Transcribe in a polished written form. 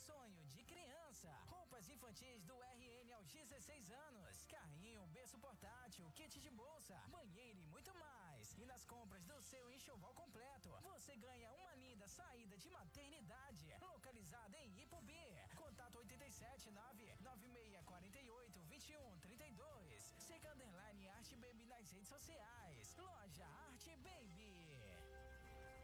sonho de criança. Roupas infantis do RN aos 16 anos. Carrinho, berço portátil, kit de bolsa, banheiro e muito mais. E nas compras do seu enxoval completo, você ganha uma linda saída de maternidade. Localizada em Ipubi. Contato 879-9648-2132. Siga _Arte Baby nas redes sociais. Loja Arte Baby.